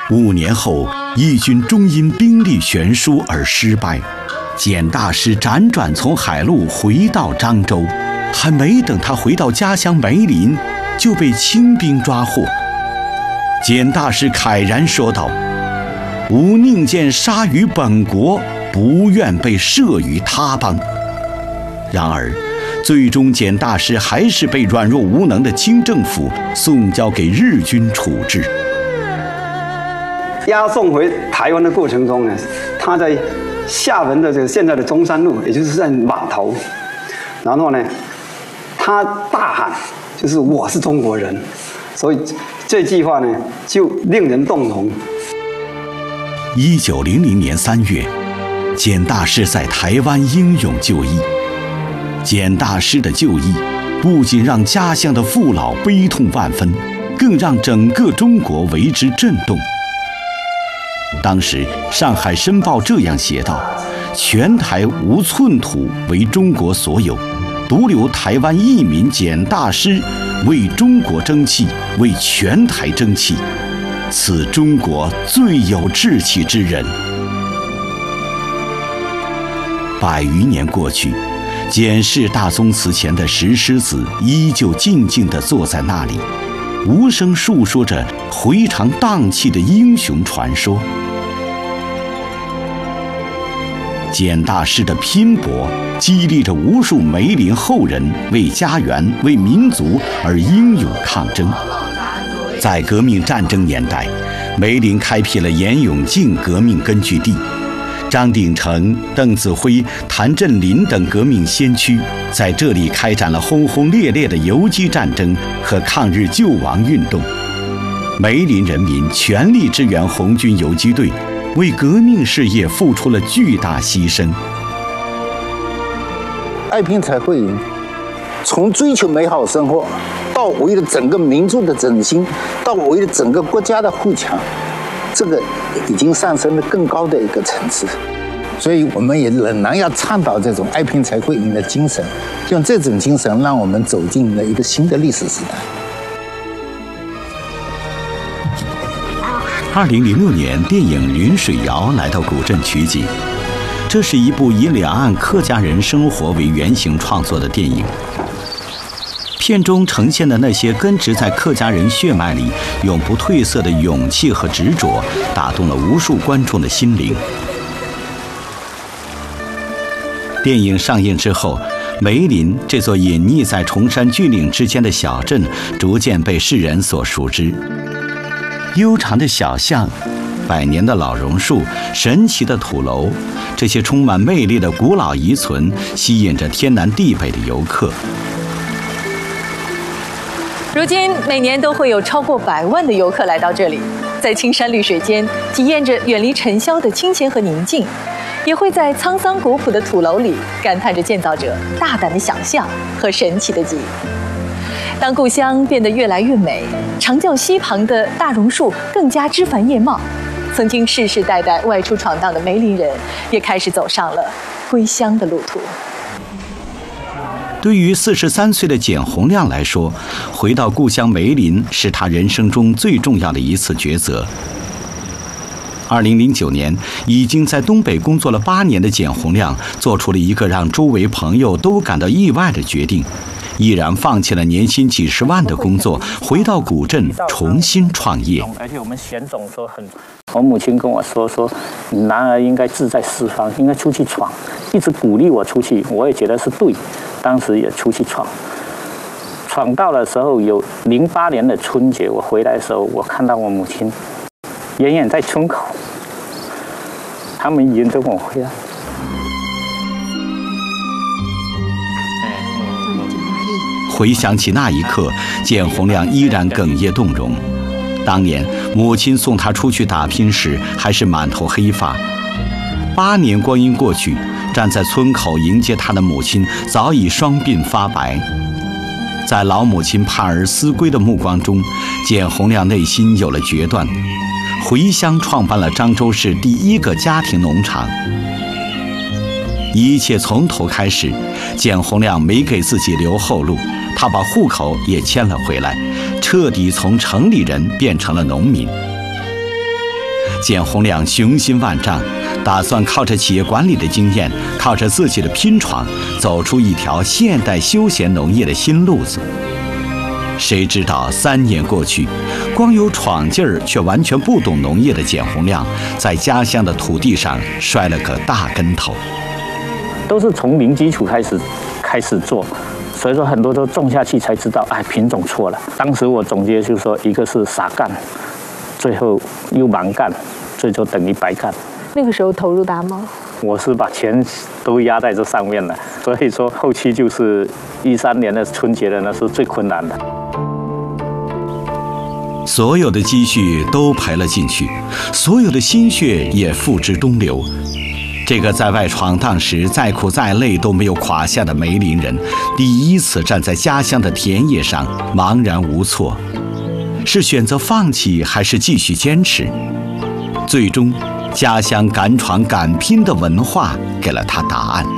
5年后，义军终因兵力悬殊而失败。简大师辗转从海路回到漳州，还没等他回到家乡梅林，就被清兵抓获。简大师慨然说道：“吾宁见杀于本国，不愿被摄于他邦。”然而，最终简大师还是被软弱无能的清政府送交给日军处置。 押送回台湾的过程中呢，他在厦门的这个现在的中山路，也就是在码头，然后呢，他大喊，就是我是中国人，所以这句话呢就令人动容。 1900年3月，简大师在台湾英勇就义。简大师的就义，不仅让家乡的父老悲痛万分，更让整个中国为之震动。当时，《上海申报》这样写道：“全台无寸土为中国所有，独留台湾一民简大师，为中国争气，为全台争气，此中国最有志气之人。”100余年过去，简氏大宗祠前的石狮子依旧静静地坐在那里，无声述说着回肠荡气的英雄传说。简大师的拼搏，激励着无数梅林后人为家园、为民族而英勇抗争。在革命战争年代，梅林开辟了严永靖革命根据地。张鼎丞、邓子恢、谭震林等革命先驱在这里开展了轰轰烈烈的游击战争和抗日救亡运动。梅林人民全力支援红军游击队，为革命事业付出了巨大牺牲。 爱拼才会赢，从追求美好生活，到为了整个民族的振兴，到为了整个国家的富强，这个已经上升了更高的一个层次。所以我们也仍然要倡导这种爱拼才会赢的精神，用这种精神让我们走进了一个新的历史时代。 2006年，电影《云水谣》来到古镇取景。这是一部以两岸客家人生活为原型创作的电影。片中呈现的那些根植在客家人血脉里、永不褪色的勇气和执着，打动了无数观众的心灵。电影上映之后，梅林这座隐匿在崇山峻岭之间的小镇，逐渐被世人所熟知。悠长的小巷、百年的老榕树、神奇的土楼，这些充满魅力的古老遗存，吸引着天南地北的游客。 如今，每年都会有超过100万的游客来到这里，在青山绿水间体验着远离尘嚣的清闲和宁静，也会在沧桑古朴的土楼里感叹着建造者大胆的想象和神奇的记忆。当故乡变得越来越美，长教溪旁的大榕树更加枝繁叶茂，曾经世世代代外出闯荡的梅林人也开始走上了归乡的路途。 对于43岁的简洪亮来说，回到故乡梅林是他人生中最重要的一次抉择。2009年，已经在东北工作了8年的简洪亮，做出了一个让周围朋友都感到意外的决定，毅然放弃了年薪几十万的工作，回到古镇重新创业。 而且我们选总说我母亲跟我说，男儿应该志在四方，应该出去闯，一直鼓励我出去，我也觉得是对。当时也出去闯到的时候，有08年的春节，我回来的时候，我看到我母亲远远在村口，他们迎着我回来。 回想起那一刻，简洪亮依然哽咽动容。当年母亲送他出去打拼时，还是满头黑发。8年光阴过去，站在村口迎接他的母亲早已双鬓发白。在老母亲盼儿思归的目光中，简洪亮内心有了决断，回乡创办了漳州市第1个家庭农场。一切从头开始，简洪亮没给自己留后路，他把户口也迁了回来，彻底从城里人变成了农民。 简洪亮雄心万丈，打算靠着企业管理的经验，靠着自己的拼闯，走出一条现代休闲农业的新路子。谁知道3年过去，光有闯劲儿却完全不懂农业的简洪亮，在家乡的土地上摔了个大跟头。 都是从零基础开始做，所以说很多都种下去才知道，哎，品种错了。当时我总结就是说，一个是傻干，最后又盲干，最后等于白干。 那个时候投入大吗？ 我是把钱都压在这上面了，所以说后期就是13年的春节的那是最困难的。 所有的积蓄都赔了进去，所有的心血也付之东流。这个在外闯荡时再苦再累都没有垮下的梅林人，第一次站在家乡的田野上茫然无措，是选择放弃还是继续坚持？最终，家乡敢闯敢拼的文化给了他答案。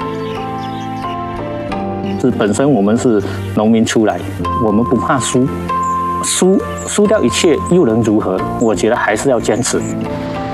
本身我们是农民出来，我们不怕输掉一切又能如何？我觉得还是要坚持。